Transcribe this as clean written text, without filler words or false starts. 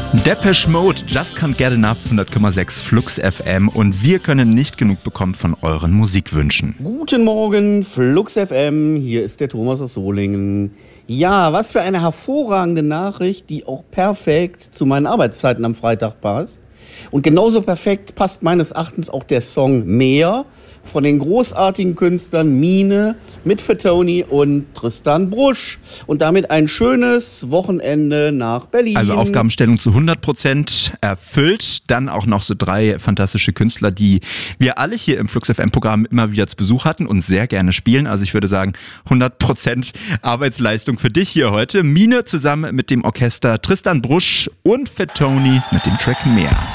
Depeche Mode, Just Can't Get Enough, 100,6 Flux FM und wir können nicht genug bekommen von euren Musikwünschen. Guten Morgen, Flux FM, hier ist der Thomas aus Solingen. Ja, was für eine hervorragende Nachricht, die auch perfekt zu meinen Arbeitszeiten am Freitag passt. Und genauso perfekt passt meines Erachtens auch der Song Mehr von den großartigen Künstlern Mine mit Fatoni und Tristan Brusch. Und damit ein schönes Wochenende nach Berlin. Also Aufgabenstellung zu 100% erfüllt. Dann auch noch so 3 fantastische Künstler, die wir alle hier im Flux FM-Programm immer wieder zu Besuch hatten und sehr gerne spielen. Also ich würde sagen 100% Arbeitsleistung für dich hier heute. Mine zusammen mit dem Orchester Tristan Brusch und Fatoni mit dem Track Mehr.